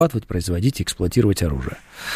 производить и эксплуатировать оружие.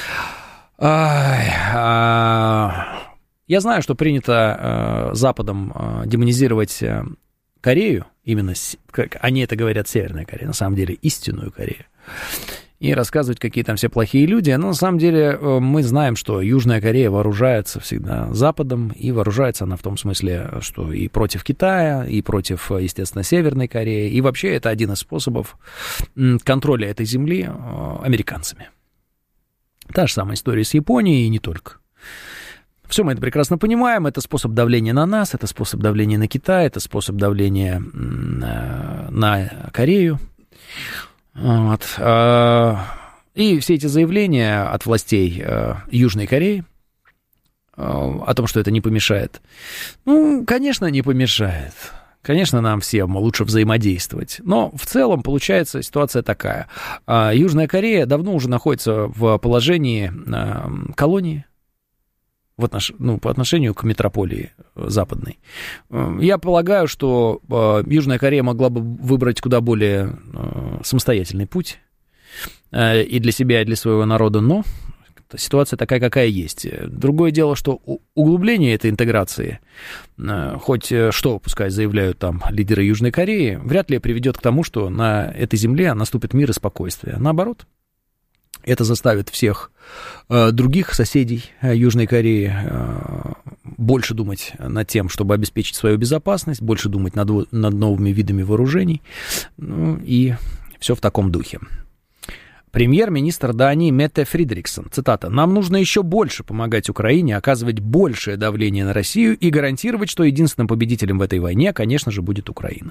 Я знаю, что принято Западом демонизировать Корею, именно, как они это говорят, Северная Корея, на самом деле истинную Корею, и рассказывать, какие там все плохие люди. Но на самом деле мы знаем, что Южная Корея вооружается всегда Западом, и вооружается она в том смысле, что и против Китая, и против, естественно, Северной Кореи, и вообще это один из способов контроля этой земли американцами. Та же самая история с Японией, и не только. Все мы это прекрасно понимаем, это способ давления на нас, это способ давления на Китай, это способ давления на Корею. Вот. И все эти заявления от властей Южной Кореи о том, что это не помешает, ну, конечно, не помешает. Конечно, нам всем лучше взаимодействовать. Но в целом получается ситуация такая. Южная Корея давно уже находится в положении колонии по отношению к метрополии западной. Я полагаю, что Южная Корея могла бы выбрать куда более самостоятельный путь и для себя, и для своего народа, но ситуация такая, какая есть. Другое дело, что углубление этой интеграции, хоть что, пускай заявляют там лидеры Южной Кореи, вряд ли приведет к тому, что на этой земле наступит мир и спокойствие. Наоборот, это заставит всех других соседей Южной Кореи больше думать над тем, чтобы обеспечить свою безопасность, больше думать над новыми видами вооружений, ну, и все в таком духе. Премьер-министр Дании Метте Фридриксон, цитата, «Нам нужно еще больше помогать Украине, оказывать большее давление на Россию и гарантировать, что единственным победителем в этой войне, конечно же, будет Украина».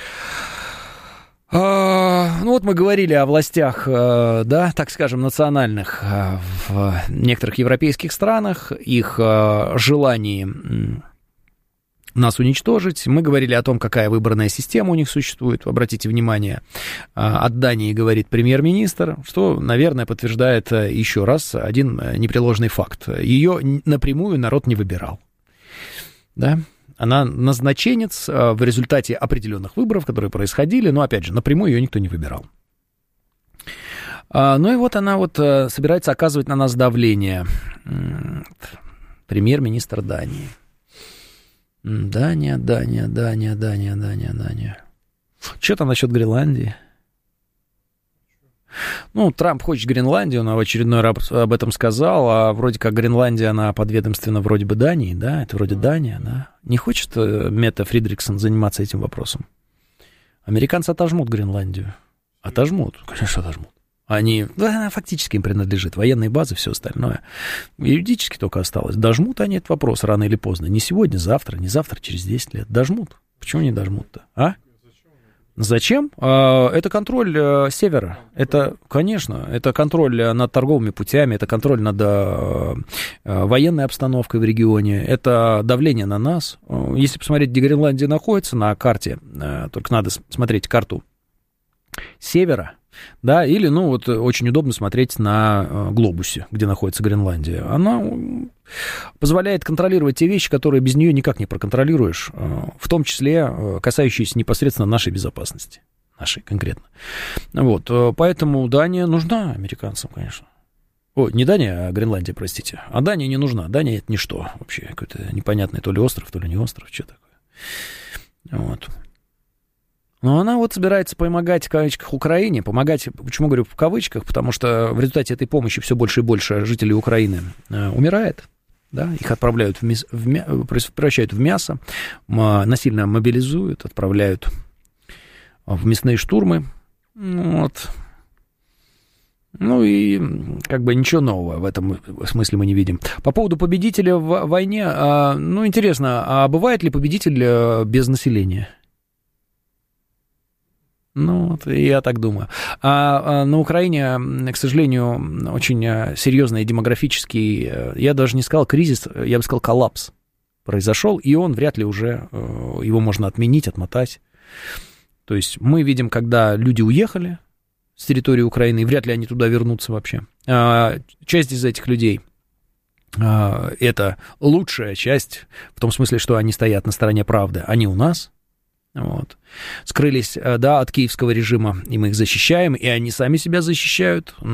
Ну вот мы говорили о властях, да, так скажем, национальных в некоторых европейских странах, их желании нас уничтожить. Мы говорили о том, какая выборная система у них существует. Обратите внимание, от Дании говорит премьер-министр, что, наверное, подтверждает еще раз один непреложный факт. Ее напрямую народ не выбирал. Да? Она назначенец в результате определенных выборов, которые происходили, но, опять же, напрямую ее никто не выбирал. Ну и вот она вот собирается оказывать на нас давление. Премьер-министр Дании. Дания. Что там насчет Гренландии? Ну, Трамп хочет Гренландию, он в очередной раз об этом сказал, а вроде как Гренландия, она подведомственна вроде бы Дании, да, это вроде Дания, да. Не хочет Метте Фридриксон заниматься этим вопросом? Американцы отожмут Гренландию. Отожмут, конечно, отожмут. Они, да, она фактически им принадлежит, военные базы, все остальное. Юридически только осталось. Дожмут они этот вопрос рано или поздно. Не сегодня, завтра, не завтра, через 10 лет. Дожмут. Почему не дожмут-то, а? Зачем? Это контроль севера. Это, конечно, это контроль над торговыми путями, это контроль над военной обстановкой в регионе, это давление на нас. Если посмотреть, где Гренландия находится на карте, только надо смотреть карту севера, да, или, ну, вот очень удобно смотреть на глобусе, где находится Гренландия. Она позволяет контролировать те вещи, которые без нее никак не проконтролируешь, в том числе касающиеся непосредственно нашей безопасности, нашей конкретно. Вот, поэтому Дания нужна американцам, конечно. Ой, не Дания, а Гренландия, простите. А Дания не нужна. Дания — это ничто вообще, какой-то непонятный то ли остров, то ли не остров, что такое. Вот. Но она вот собирается помогать, в кавычках, Украине. Помогать, почему говорю в кавычках, потому что в результате этой помощи все больше и больше жителей Украины умирает. Да? Их отправляют превращают в мясо, насильно мобилизуют, отправляют в мясные штурмы. Вот. Ну и как бы ничего нового в этом смысле мы не видим. По поводу победителя в войне, ну интересно, а бывает ли победитель без населения? Ну, вот, я так думаю. А на Украине, к сожалению, очень серьезный демографический, я даже не сказал кризис, я бы сказал коллапс произошел, и он вряд ли уже, его можно отменить, отмотать. То есть мы видим, когда люди уехали с территории Украины, и вряд ли они туда вернутся вообще. Часть из этих людей, это лучшая часть, в том смысле, что они стоят на стороне правды, они у нас. Вот. Скрылись, да, от киевского режима, и мы их защищаем, и они сами себя защищают.